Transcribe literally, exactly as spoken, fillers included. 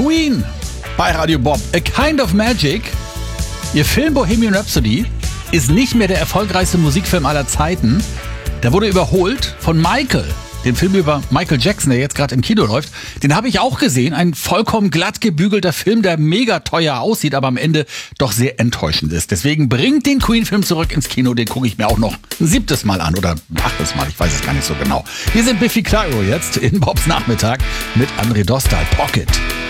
Queen bei Radio Bob. A Kind of Magic. Ihr Film Bohemian Rhapsody ist nicht mehr der erfolgreichste Musikfilm aller Zeiten. Der wurde überholt von Michael, den Film über Michael Jackson, der jetzt gerade im Kino läuft. Den habe ich auch gesehen. Ein vollkommen glatt gebügelter Film, der mega teuer aussieht, aber am Ende doch sehr enttäuschend ist. Deswegen bringt den Queen-Film zurück ins Kino. Den gucke ich mir auch noch ein siebtes Mal an oder ein achtes Mal. Ich weiß es gar nicht so genau. Wir sind Biffy Clyro jetzt in Bobs Nachmittag mit André Dostal. Pocket.